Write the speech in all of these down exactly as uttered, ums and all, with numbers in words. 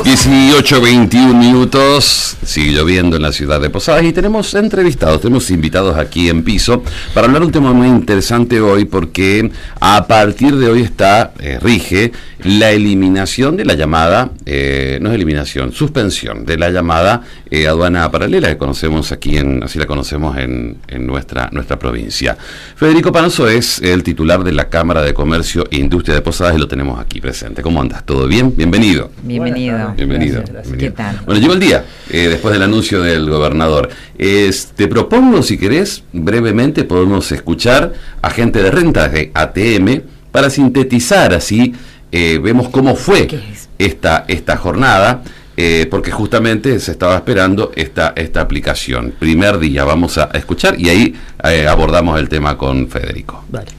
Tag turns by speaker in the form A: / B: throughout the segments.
A: dieciocho veintiún minutos, sigue lloviendo en la ciudad de Posadas y tenemos entrevistados, tenemos invitados aquí en piso para hablar un tema muy interesante hoy, porque a partir de hoy está, eh, rige la eliminación de la llamada, eh, no es eliminación, suspensión de la llamada eh, aduana paralela que conocemos aquí, en, así la conocemos en, en nuestra, nuestra provincia. Federico Panzo es el titular de la Cámara de Comercio e Industria de Posadas y lo tenemos aquí presente. ¿Cómo andas? ¿Todo bien? Bienvenido.
B: Bienvenido.
A: Bienvenido.
B: Gracias, gracias.
A: Bienvenido.
B: ¿Qué tal?
A: Bueno, llegó el día, eh, después del anuncio del gobernador. Eh, te propongo, si querés, brevemente podemos escuchar a gente de rentas de A T M para sintetizar, así eh, vemos cómo fue esta, esta jornada, eh, porque justamente se estaba esperando esta, esta aplicación. Primer día, vamos a escuchar y ahí eh, abordamos el tema con Federico.
C: Vale.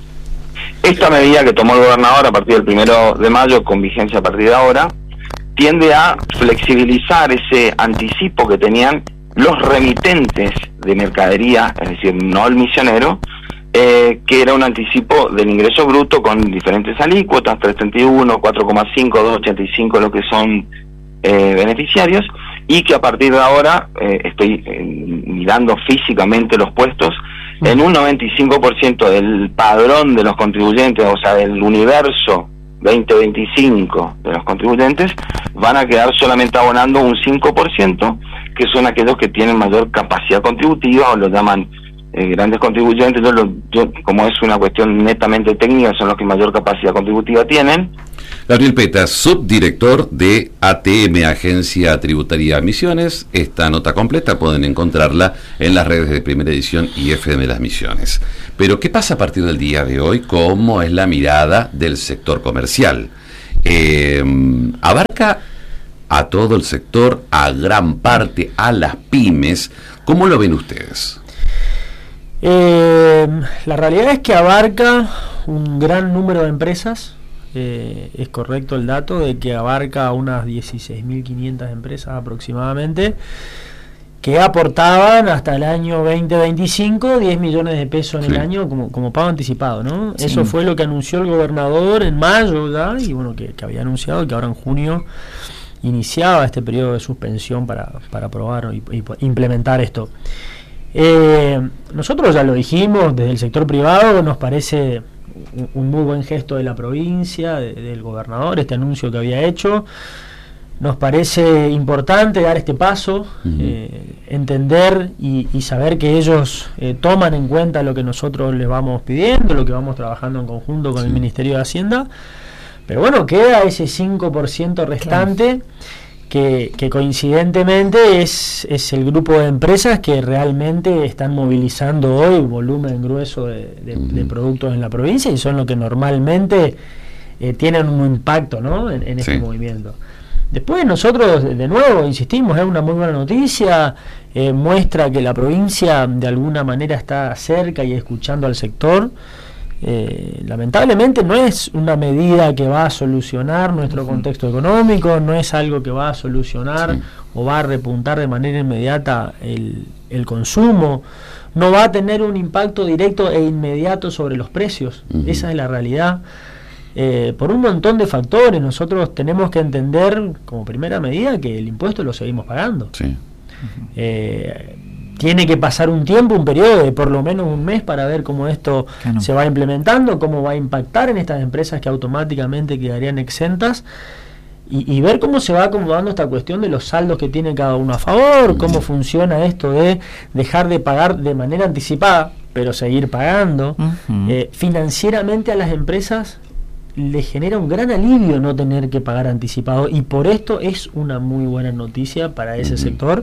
D: Esta medida que tomó el gobernador a partir del primero de mayo, con vigencia a partir de ahora, tiende a flexibilizar ese anticipo que tenían los remitentes de mercadería, es decir, no el misionero, eh, que era un anticipo del ingreso bruto con diferentes alícuotas, tres treinta y uno, cuatro coma cinco, dos ochenta y cinco, lo que son eh, beneficiarios, y que a partir de ahora, eh, estoy eh, mirando físicamente los puestos, en un noventa y cinco por ciento del padrón de los contribuyentes, o sea, del universo veinte veinticinco de los contribuyentes, van a quedar solamente abonando un cinco por ciento, que son aquellos que tienen mayor capacidad contributiva, o lo llaman eh, grandes contribuyentes. Yo, lo, yo, como es una cuestión netamente técnica, son los que mayor capacidad contributiva tienen.
A: Gabriel Peta, subdirector de A T M, Agencia Tributaria Misiones. Esta nota completa pueden encontrarla en las redes de Primera Edición y F M de las Misiones. Pero, ¿qué pasa a partir del día de hoy? ¿Cómo es la mirada del sector comercial? Eh, ¿Abarca a todo el sector, a gran parte, a las pymes? ¿Cómo lo ven ustedes?
C: Eh, la realidad es que abarca un gran número de empresas. Eh, es correcto el dato de que abarca unas dieciséis mil quinientas empresas aproximadamente, que aportaban hasta el año veinte veinticinco diez millones de pesos en sí. el año como, como pago anticipado, ¿no? Sí. Eso fue lo que anunció el gobernador en mayo ya, y bueno, que, que había anunciado que ahora en junio iniciaba este periodo de suspensión para, para aprobar y, y implementar esto. Eh, nosotros ya lo dijimos, desde el sector privado nos parece un, un muy buen gesto de la provincia, de, del gobernador, este anuncio que había hecho. Nos parece importante dar este paso, uh-huh. eh, entender y, y saber que ellos eh, toman en cuenta lo que nosotros les vamos pidiendo, lo que vamos trabajando en conjunto con sí. el Ministerio de Hacienda. Pero bueno, queda ese cinco por ciento restante, claro. que, que coincidentemente es, es el grupo de empresas que realmente están movilizando hoy volumen grueso de, de, uh-huh. de productos en la provincia, y son los que normalmente eh, tienen un impacto, ¿no? en, en este sí. movimiento. Después nosotros, de nuevo, insistimos, es una muy buena noticia, eh, muestra que la provincia de alguna manera está cerca y escuchando al sector. Eh, lamentablemente no es una medida que va a solucionar nuestro contexto económico, no es algo que va a solucionar sí. o va a repuntar de manera inmediata el, el consumo, no va a tener un impacto directo e inmediato sobre los precios, uh-huh. esa es la realidad. Eh, por un montón de factores, nosotros tenemos que entender como primera medida que el impuesto lo seguimos pagando. Sí. Uh-huh. Eh, tiene que pasar un tiempo, un periodo de por lo menos un mes para ver cómo esto claro. se va implementando, cómo va a impactar en estas empresas que automáticamente quedarían exentas, y, y ver cómo se va acomodando esta cuestión de los saldos que tiene cada uno a favor, uh-huh. cómo funciona esto de dejar de pagar de manera anticipada, pero seguir pagando. Uh-huh. Eh, financieramente a las empresas le genera un gran alivio no tener que pagar anticipado, y por esto es una muy buena noticia para ese uh-huh. sector.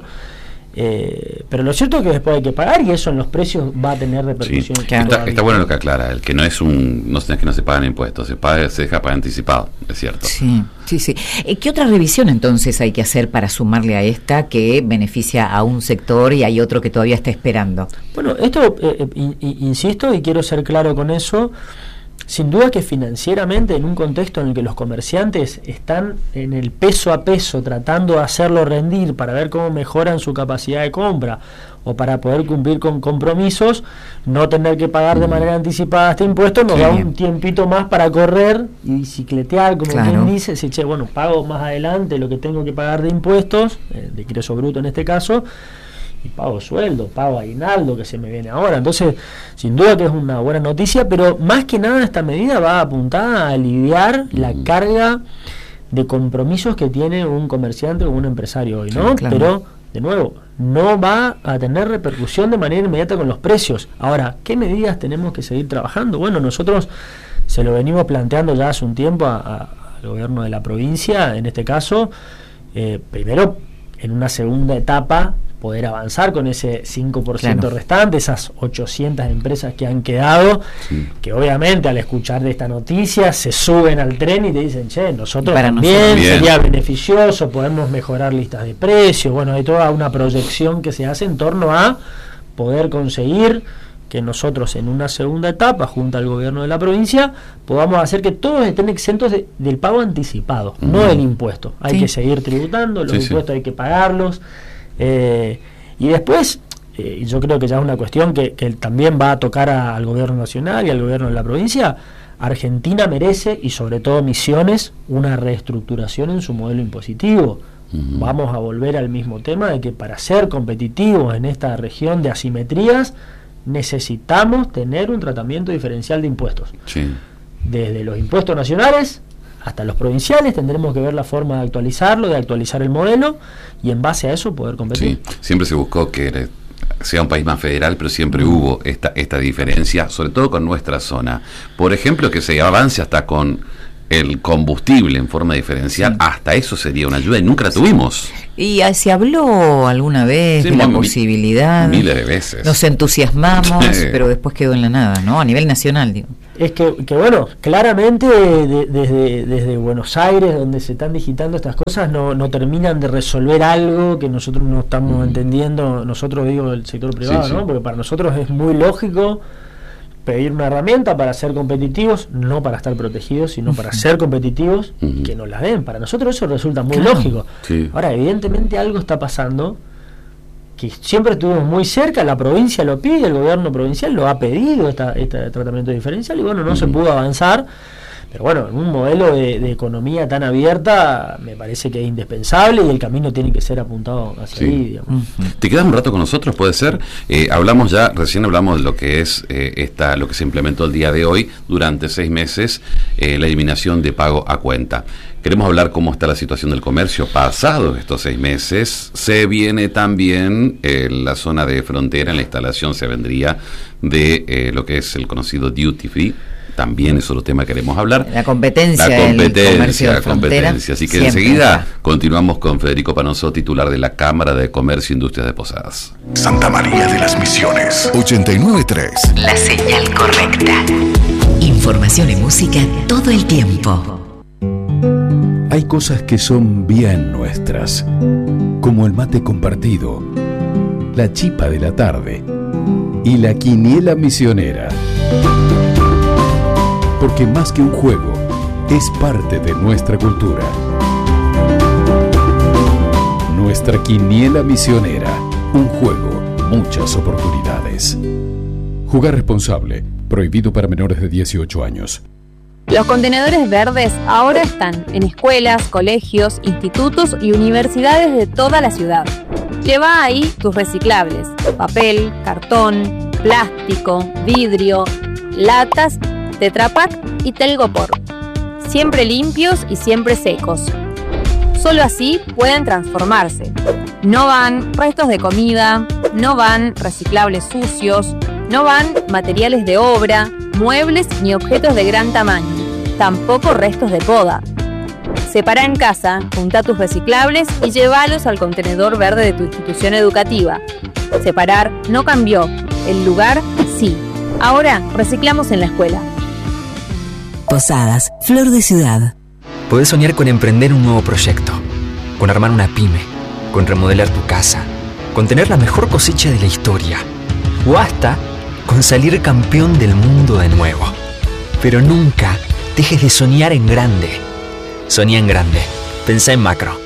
C: Eh, pero lo cierto es que después hay que pagar, y eso en los precios va a tener repercusiones.
A: Sí. Está, está bueno lo que aclara, el que no es un no es que no se pagan impuestos, se paga, se deja pagar anticipado, es cierto.
B: Sí, sí, sí. ¿Qué otra revisión entonces hay que hacer para sumarle a esta que beneficia a un sector y hay otro que todavía está esperando?
C: Bueno, esto, eh, in, in, insisto, y quiero ser claro con eso, sin duda que financieramente, en un contexto en el que los comerciantes están en el peso a peso tratando de hacerlo rendir para ver cómo mejoran su capacidad de compra o para poder cumplir con compromisos, no tener que pagar de manera anticipada este impuesto nos
B: Qué
C: da
B: bien.
C: un tiempito más para correr y bicicletear, como
B: Claro.
C: quien dice, si che, bueno, pago más adelante lo que tengo que pagar de impuestos, eh, de ingreso bruto en este caso, y pago sueldo, pago aguinaldo que se me viene ahora. Entonces, sin duda que es una buena noticia, pero más que nada esta medida va apuntada a aliviar la carga de compromisos que tiene un comerciante o un empresario hoy, ¿no?
B: Sí, claro.
C: Pero, de nuevo, no va a tener repercusión de manera inmediata con los precios. Ahora, ¿qué medidas tenemos que seguir trabajando? Bueno, nosotros se lo venimos planteando ya hace un tiempo a, a, al gobierno de la provincia, en este caso, eh, primero, en una segunda etapa, poder avanzar con ese cinco por ciento
B: Claro.
C: restante, esas ochocientas empresas que han quedado,
A: Sí.
C: que obviamente al escuchar de esta noticia se suben al tren y te dicen, che, nosotros
B: Y para
C: también
B: nosotros.
A: Bien.
C: sería beneficioso, podemos mejorar listas de precios. Bueno, hay toda una proyección que se hace en torno a poder conseguir que nosotros en una segunda etapa, junto al gobierno de la provincia, podamos hacer que todos estén exentos de- del pago anticipado,
A: Mm.
C: no del impuesto. Hay
B: Sí.
C: que seguir tributando, los
A: Sí, sí.
C: impuestos hay que pagarlos. Eh, y después, eh, yo creo que ya es una cuestión que, que también va a tocar a- al gobierno nacional y al gobierno de la provincia. Argentina merece, y sobre todo Misiones, una reestructuración en su modelo impositivo.
A: Ujú.
C: Vamos a volver al mismo tema de que para ser competitivos en esta región de asimetrías necesitamos tener un tratamiento diferencial de impuestos.
A: Sí.
C: Desde los impuestos nacionales hasta los provinciales tendremos que ver la forma de actualizarlo, de actualizar el modelo y en base a eso poder competir.
A: Sí, siempre se buscó que era- sea un país más federal, pero siempre hubo esta, esta diferencia, sobre todo con nuestra zona. Por ejemplo, que se avance hasta con el combustible en forma diferencial,
B: Sí.
A: hasta eso sería una ayuda y nunca la tuvimos.
B: ¿Y ah, se habló alguna vez
A: Sí,
B: de la
A: mi-
B: posibilidad?
A: Miles de veces.
B: Nos entusiasmamos,
A: Sí.
B: pero después quedó en la nada, ¿no? A nivel nacional, digo.
C: Es que, que bueno, claramente de- desde, desde Buenos Aires, donde se están digitando estas cosas, no, no terminan de resolver algo que nosotros no estamos
A: Mm.
C: entendiendo, nosotros digo el sector privado,
A: Sí, sí.
C: ¿no? Porque para nosotros es muy lógico pedir una herramienta para ser competitivos, no para estar protegidos, sino para ser competitivos,
A: Ujú.
C: que nos la den. Para nosotros eso resulta muy
B: Claro.
C: lógico.
A: Sí.
C: Ahora, evidentemente algo está pasando que siempre estuvimos muy cerca, la provincia lo pide, el gobierno provincial lo ha pedido, esta, este tratamiento diferencial, y bueno, no se
A: Ujú.
C: pudo avanzar, pero bueno, en un modelo de, de economía tan abierta me parece que es indispensable y el camino tiene que ser apuntado hacia
A: Sí.
C: ahí, digamos.
A: ¿Te quedas un rato con nosotros? ¿Puede ser? Eh, hablamos ya, recién hablamos de lo que es eh, esta, lo que se implementó el día de hoy, durante seis meses, eh, la eliminación de pago a cuenta. Queremos hablar cómo está la situación del comercio pasados estos seis meses. Se viene también eh, la zona de frontera, en la instalación se vendría de eh, lo que es el conocido duty free. También es otro tema que queremos hablar.
B: La competencia,
A: La
B: el comercio
A: competencia,
B: de
A: la
B: frontera,
A: competencia. Así que
B: siempre
A: enseguida
B: está.
A: continuamos con Federico Panoso, titular de la Cámara de Comercio e Industrias de Posadas.
E: Santa María de las Misiones, ochenta y nueve punto tres.
F: La señal correcta. Información y música todo el tiempo.
G: Hay cosas que son bien nuestras, como el mate compartido, la chipa de la tarde y la quiniela misionera. Porque más que un juego, es parte de nuestra cultura. Nuestra quiniela misionera, un juego, muchas oportunidades. Jugar responsable, prohibido para menores de dieciocho años.
H: Los contenedores verdes ahora están en escuelas, colegios, institutos y universidades de toda la ciudad. Lleva ahí tus reciclables: papel, cartón, plástico, vidrio, latas, Tetra Pak y Telgopor. Siempre limpios y siempre secos. Solo así pueden transformarse. No van restos de comida, no van reciclables sucios, no van materiales de obra, muebles ni objetos de gran tamaño, tampoco restos de poda. Separa en casa, junta tus reciclables y llévalos al contenedor verde de tu institución educativa. Separar no cambió, el lugar sí. Ahora reciclamos en la escuela.
F: Posadas, Flor de Ciudad.
I: Podés soñar con emprender un nuevo proyecto, con armar una pyme, con remodelar tu casa, con tener la mejor cosecha de la historia, o hasta con salir campeón del mundo de nuevo. Pero nunca dejes de soñar en grande. Soñá en grande. Pensá en macro.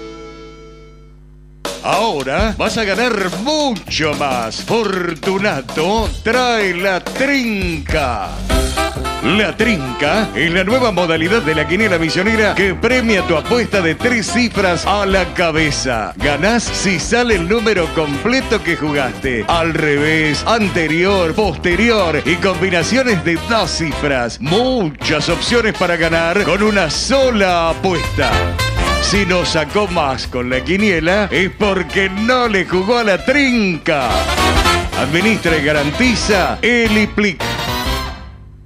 J: Ahora vas a ganar mucho más. Fortunato trae la trinca. La trinca es la nueva modalidad de la quiniela misionera que premia tu apuesta de tres cifras a la cabeza. Ganás si sale el número completo que jugaste. Al revés, anterior, posterior y combinaciones de dos cifras. Muchas opciones para ganar con una sola apuesta. Si no sacó más con la quiniela es porque no le jugó a la trinca. Administra y garantiza Eliplic.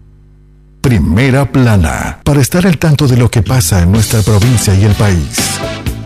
E: Primera plana, para estar al tanto de lo que pasa en nuestra provincia y el país.